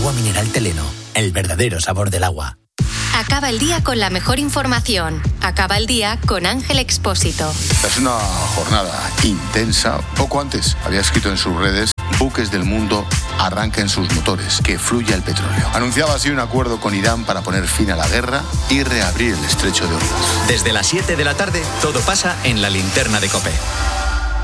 Agua mineral Teleno, el verdadero sabor del agua. Acaba el día con la mejor información. Acaba el día con Ángel Expósito. Es una jornada intensa. Poco antes había escrito en sus redes: buques del mundo arranquen sus motores, que fluya el petróleo. Anunciaba así un acuerdo con Irán para poner fin a la guerra y reabrir el estrecho de Hormuz. Desde las 7 de la tarde, todo pasa en la linterna de COPE.